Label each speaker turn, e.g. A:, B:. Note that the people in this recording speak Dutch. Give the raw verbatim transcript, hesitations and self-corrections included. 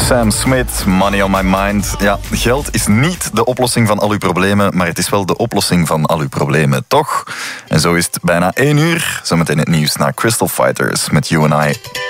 A: Sam Smith, Money on My Mind. Ja, geld is niet de oplossing van al uw problemen, maar het is wel de oplossing van al uw problemen, toch? En zo is het bijna één uur. Zometeen het nieuws naar Crystal Fighters met You and I.